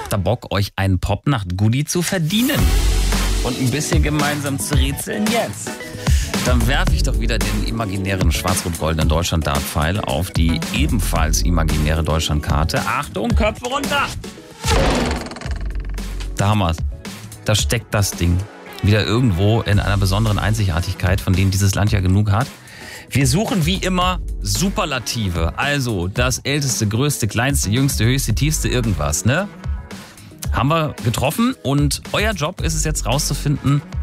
Habt ihr Bock, euch einen Popnacht-Goodie zu verdienen? Und ein bisschen gemeinsam zu rätseln jetzt? Dann werfe ich doch wieder den imaginären schwarz-rot-goldenen Deutschland-Dart-Pfeil auf die ebenfalls imaginäre Deutschlandkarte. Achtung, Köpfe runter! Da haben wir's. Da steckt das Ding. Wieder irgendwo in einer besonderen Einzigartigkeit, von denen dieses Land ja genug hat. Wir suchen wie immer Superlative. Also das älteste, größte, kleinste, jüngste, höchste, tiefste irgendwas, ne? Haben wir getroffen und euer Job ist es jetzt rauszufinden,